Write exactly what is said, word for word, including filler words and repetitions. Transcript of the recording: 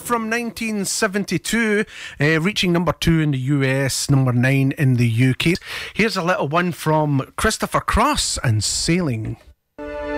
from nineteen seventy-two, uh, reaching number two in the U S, number nine in the U K. Here's a little one from Christopher Cross and Sailing.